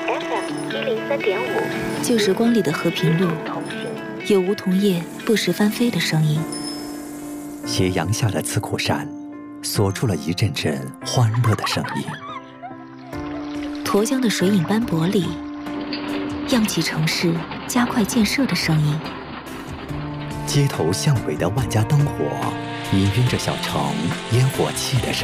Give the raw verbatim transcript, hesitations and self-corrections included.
F M 一零三点五， 旧时光里的和平路，有梧桐叶不时翻飞的声音。 斜阳下的刺库山，锁住了一阵阵欢乐的声音。 沱江的水影斑驳里，漾起城市加快建设的声音。 街头巷尾的万家灯火，氤氲着小城烟火气的声音。